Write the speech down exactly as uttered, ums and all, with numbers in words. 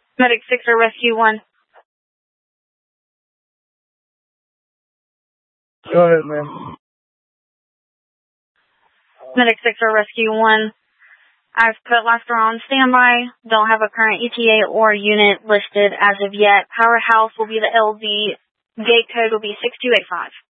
Medic six or Rescue one. Go ahead, man. Medic six or Rescue one. I've put Lasker on standby. Don't have a current E T A or unit listed as of yet. Powerhouse will be the L Z. Gate code will be six two eight five.